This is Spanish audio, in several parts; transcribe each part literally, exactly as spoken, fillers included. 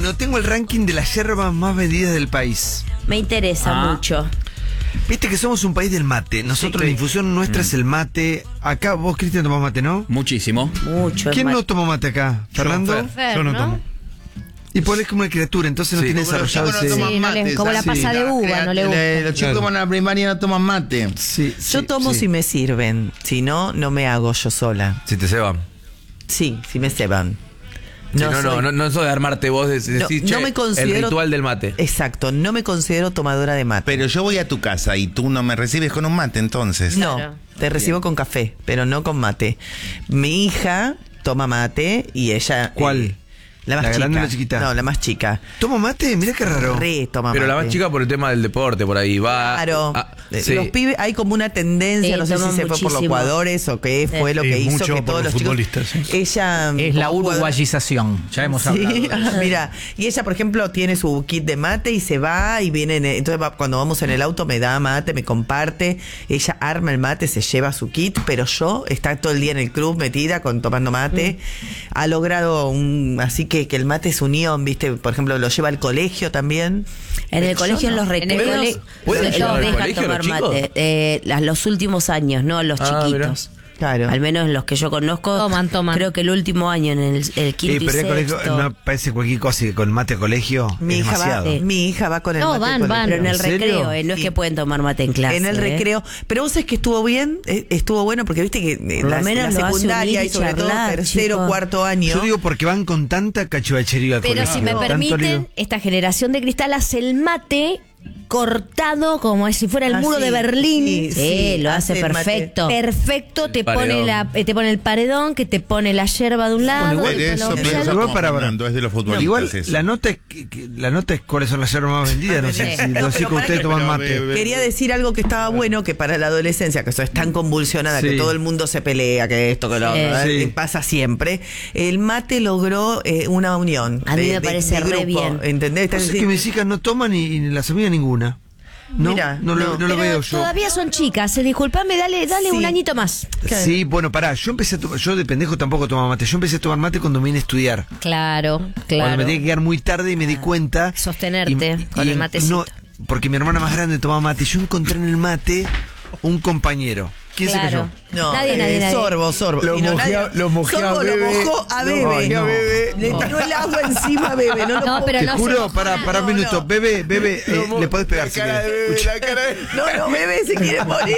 Bueno, tengo el ranking de las yerbas más vendidas del país. Me interesa Ah. mucho. Viste que somos un país del mate. Nosotros, la infusión nuestra es el mate. Acá vos, Cristian, tomás mate, ¿no? Muchísimo. Mucho. ¿Quién es no mal- toma mate acá? ¿Fernando? Fer, Yo no ¿no? tomo. Y Paul es como una criatura, entonces no Sí. tiene Como los desarrollado chicos no ese... toman Sí, no le- mate, como la ¿sabes? pasa de La uva, no le crea- gusta. Los chicos Claro. en la primaria no toman mate. Sí, Yo sí, tomo sí. si me sirven, si no, no me hago yo sola. Si te ceban. Sí, si me ceban. Sí, no, no, soy- no, no eso de armarte vos, de decir, No, che, no me considero- el ritual del mate. Exacto, no me considero tomadora de mate. Pero yo voy a tu casa y tú no me recibes con un mate, entonces. No, Claro. te recibo con café, pero no con mate. Mi hija toma mate y ella... ¿Cuál? eh, la más ¿La chica. grande o la chiquita? No, la más chica. ¿Toma mate? Mirá qué raro. Re toma Pero la mate. más chica por el tema del deporte, por ahí va. Claro. Ah, Eh, sí. Los pibes, hay como una tendencia, Sí, no sé si toman se fue por los muchísimo. jugadores o qué fue lo Sí, que hizo mucho que por todos los los chicos... futbolistas, sí. Ella... Es la como jugador- uruguayización, ya hemos Sí, hablado. mira, y ella, por ejemplo, tiene su kit de mate y se va y viene, en- entonces va- cuando vamos en el auto me da mate, me comparte, ella arma el mate, se lleva su kit, pero yo está todo el día en el club metida con tomando mate, ha logrado un, así que, que el mate es unión, viste, por ejemplo, lo lleva al colegio también. En el Yo colegio, en no. los En el recreos, cole- ¿Pueden los llevar al dejan colegio tomar los chicos? mate. Eh, las- los últimos años, no los Ah, chiquitos. Claro. Al menos los que yo conozco. Toman, toman. Creo que el último año, en el, el Eh, quinto pero y el colegio sexto. no parece cualquier cosa y con mate a colegio Mi es hija, va, demasiado. mi hija va con el No, mate al van, colegio. van. Pero en el ¿En serio? recreo, eh, no es Sí. que pueden tomar mate en clase. En el eh. recreo. Pero vos sabés que estuvo bien, eh, estuvo bueno, porque viste que eh, Por lo la, menos la lo hace secundaria unir y y sobre todo charlar, tercero, chicos. cuarto año. Yo digo porque van con tanta cachuvachería al Pero colegio. si me Tanto permiten, lío. esta generación de cristal hace el mate cortado como si fuera el Ah, muro sí, de Berlín. sí, Sí, lo hace hace el mate. perfecto. Perfecto, te paredón. pone la eh, te pone el paredón, que te pone la yerba de un lado, igual y De con eso la pienso otra. Igual como para- para- Fernando, es de los futbolistas Igual eso. la nota es que, que- la nota es cuáles son las yerbas más vendidas, no sé si No, los pero chicos para ustedes que- toman pero, mate. bebé, Quería decir algo que estaba bueno, que para la adolescencia, que eso es tan convulsionada, Sí. que todo el mundo se pelea, que esto, que lo Sí. otro, Sí. eh, pasa siempre. El mate logró eh, una unión. A mí de- me de- parece de re grupo, bien. ¿entendés? No Es sé decir, que mis hijas no toman y, y las amigas ninguna. No, Mira, no, lo, no. no lo Pero veo yo. todavía son chicas, eh, disculpame, dale, dale Sí. un añito más. Sí, bueno, pará, yo empecé a tomar, yo de pendejo tampoco tomaba mate, yo empecé a tomar mate cuando vine a estudiar. Claro, Cuando claro. me tenía que quedar muy tarde y me di cuenta. Sostenerte con el en- matecito. no, porque mi hermana más grande tomaba mate y yo encontré en el mate un compañero. ¿Quién se Claro. cayó? no, Nadie, eh, nadie, nadie. sorbo, sorbo. Lo Y no, mojé a- nadie- lo mojé a sorbo Bebe. lo mojó a Lo Bebe. mojé a Bebe. Le tiró el agua encima a Bebe. No, lo No, puedo pero Te no se juro, moja para, nada. para un No, minuto. no. Bebe, bebe, eh, le podés pegar si querés. Escucha. No, no, Bebe se quiere morir.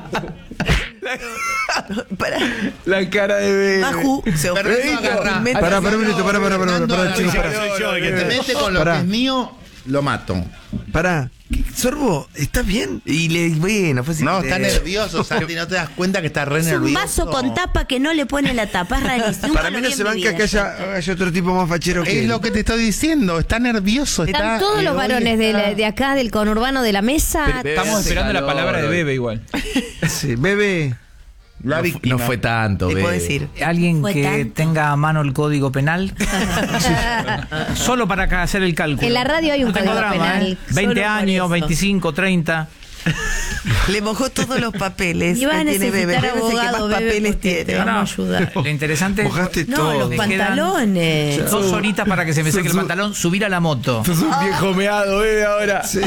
Para. La cara de bebé. Maju se ofrece Fernando, agarra. gentilmente- Pará, pará un minuto, pará, pará, pará, Fernando, pará, chicos, agarra. pará. Soy yo el que Te te- mete con lo Pará. que es mío, lo mato. Pará. Sorbo, ¿estás bien? Y le bueno, fue sin No, está querer. nervioso, Santi, no te das cuenta que está re Es un nervioso. vaso con tapa que no le pone la tapa, es rarísimo. Para Nunca mí lo no vi se en mi banca vida. que haya, haya otro tipo más fachero que Es él. lo que te estoy diciendo, está nervioso. Están Está, todos eh, los hoy varones de, está- la- de acá, del conurbano de la mesa. Estamos esperando la palabra de Bebe igual. Sí, bebe. La No, fu- víctima. no fue tanto, Te Bebe. puedo decir. Alguien Fue que tanto. tenga a mano el código penal. Solo para acá hacer el cálculo. En la radio hay un No tengo código drama, penal. ¿eh? veinte Solo por años, eso. veinticinco, treinta. Le mojó todos los papeles. Y va a que tiene Bebe. necesitar Bebe es el que más abogado, Bebe, papeles porque te tiene. vamos a No, ayudar. Lo interesante es Mojaste No, todo. los Me quedan pantalones. dos horitas para que se me seque el Sos- pantalón, subir a la moto. Sos un viejo meado, bebe, ahora. Sí.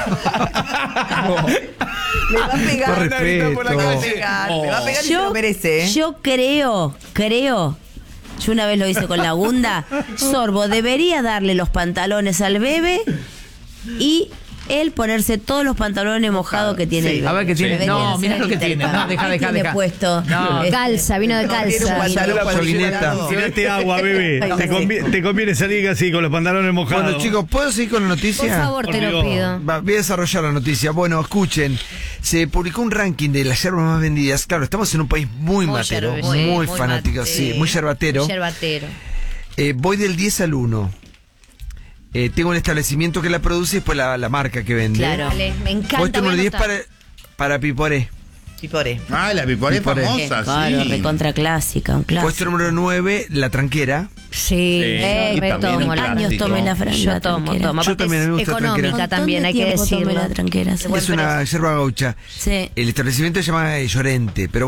Le va a pegar. Con Le va a respeto. pegar. Le va a pegar y se lo merece. ¿eh? Yo creo, creo, yo una vez lo hice con la Gunda, Sorbo debería darle los pantalones al bebé y él ponerse todos los pantalones mojados que tiene el bebé. A ver qué tiene. Debería No, ser mirá lo que Interpar. tiene. No, deja, ¿Qué deja, tiene deja. puesto? No. Este, Calza, vino de No, tiene un calza. pantalón La cuadriculado. cholineta. Tirate agua, bebé. Ay, Te, sí. convi- te conviene salir así con los pantalones mojados. Bueno, chicos, ¿puedo seguir con la noticia? Por favor, te lo Por Dios. pido. Va, voy a desarrollar la noticia. Bueno, escuchen. Se publicó un ranking de las yerbas más vendidas. Claro, estamos en un país muy, Muy matero, yerbe- muy, muy fanático, mate. sí, muy yerbatero. Yerbatero. Eh, voy del diez al uno. Eh, tengo un establecimiento que la produce y después la, la marca que vende. Claro. Dale, me encanta. Puesto voy a número diez anotar. para, para Piporé. Piporé. Ah, la piporé Piporé. famosa, Claro, sí. recontra clásica, un clásico. Puesto número nueve, la tranquera. Sí, eh, y me también tomo un la Años clásico. tomé la fran- Yo la tomo, tranquera. tomo. Yo Aparte también es me gusta económica tranquera. Montón también, de hay que tiempo tomé decirlo. la tranquera, sí. Buen Es una yerba gaucha. Sí. El establecimiento se llama Llorente, pero